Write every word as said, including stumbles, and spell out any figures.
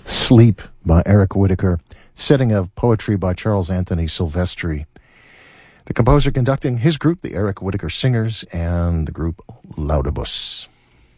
Sleep by Eric Whitacre, setting of poetry by Charles Anthony Silvestri. The composer conducting his group, the Eric Whitacre Singers, and the group Laudibus.